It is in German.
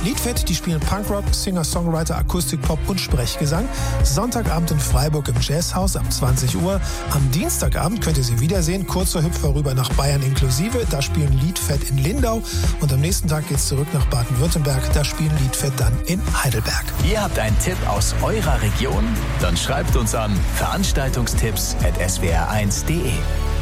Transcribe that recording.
Liedfett, die spielen Punkrock, Singer-Songwriter, Akustikpop und Sprechgesang. Sonntagabend in Freiburg im Jazzhaus ab 20 Uhr. Am Dienstagabend könnt ihr sie wiedersehen. Kurzer Hüpfer rüber nach Bayern inklusive. Da spielen Liedfett in Lindau. Und am nächsten Tag geht's zurück nach Baden-Württemberg. Da spielen Liedfett dann in Heidelberg. Ihr habt einen Tipp aus eurer Region? Dann schreibt uns an veranstaltungstipps@swr1.de.